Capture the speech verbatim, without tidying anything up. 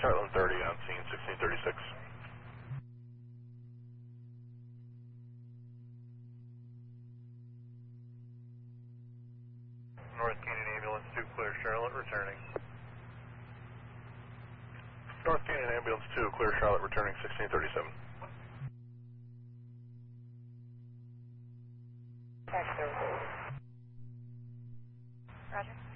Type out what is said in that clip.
Charlotte thirty on scene sixteen thirty-six. North Canyon Ambulance two, clear Charlotte, returning. North Canyon Ambulance two, clear Charlotte, returning sixteen thirty-seven. Roger.